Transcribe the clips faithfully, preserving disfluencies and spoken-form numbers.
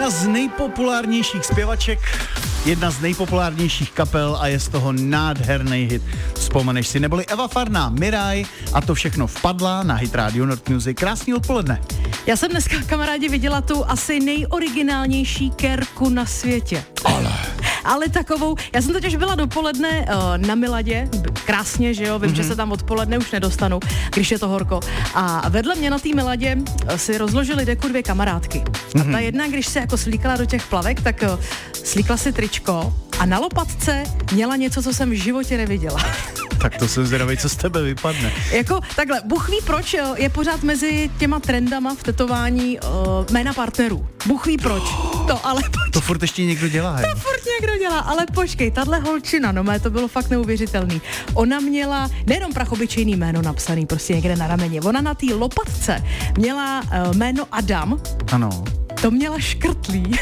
Jedna z nejpopulárnějších zpěvaček, jedna z nejpopulárnějších kapel a je z toho nádherný hit. Vzpomeneš si, neboli Eva Farná, Miraj a to všechno vpadla na hit rádio Nord Music. Krásný odpoledne. Já jsem dneska, kamarádi, viděla tu asi nejoriginálnější kerku na světě. Ale... Ale takovou, já jsem totiž byla dopoledne uh, na Miladě, krásně, že jo, vím, mm-hmm. že se tam odpoledne už nedostanu, když je to horko. A vedle mě na té Miladě uh, si rozložili deku dvě kamarádky. Mm-hmm. A ta jedna, když se jako slíkala do těch plavek, tak uh, slíkla si tričko a na lopatce měla něco, co jsem v životě neviděla. Tak to jsem zvědavý, co z tebe vypadne. Jako takhle, Bůh ví proč je pořád mezi těma trendama v tetování uh, jména partnerů. Bůh ví proč. To ale počkej. To furt ještě někdo dělá, To furt někdo dělá, ale počkej, tahle holčina, no mé, to bylo fakt neuvěřitelný. Ona měla nejenom prachobyčejný jméno napsaný prostě někde na rameně, ona na té lopatce měla uh, jméno Adam. Ano. To měla škrtlý.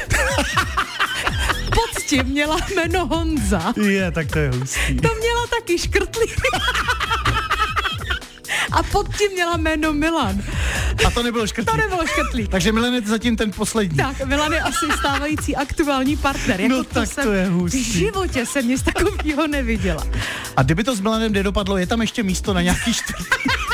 Pod tím měla jméno Honza. Je, tak to je hustý. To měla taky škrtlý. A pod tím měla jméno Milan. A to nebylo škrtlý. To nebylo škrtlý. Takže Milan je zatím ten poslední. Tak, Milan je asi stávající aktuální partner. Jako no to tak jsem, to je hustý. V životě jsem nic takového neviděla. A kdyby to s Milanem nedopadlo, je tam ještě místo na nějaký čtvrtý?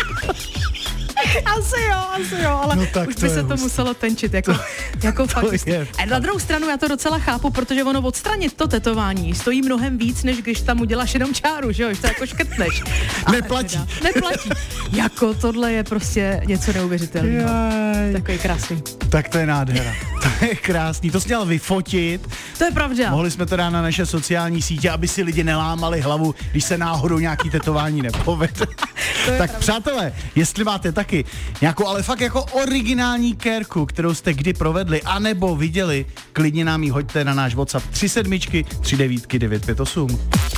Asi jo, asi jo, ale no už by se to hustý. muselo tenčit, jako, to, jako to fakt. Je. A na druhou stranu já to docela chápu, protože ono odstranit to tetování stojí mnohem víc, než když tam uděláš jenom čáru, že jo, že to jako škrtneš. Neplatí. Teda, neplatí. Jako tohle je prostě něco neuvěřitelného. Takový krásný. Tak to je nádhera. To je krásný. To jsi měl vyfotit. To je pravda. Mohli jsme to dát na naše sociální sítě, aby si lidi nelámali hlavu, když se náhodou nějaký tetování nepovede. Tak pravda. Přátelé, jestli máte taky nějakou, ale fakt jako originální kérku, kterou jste kdy provedli, anebo viděli, klidně nám ji hoďte na náš WhatsApp tři sedmičky tři devítky devět pět osm.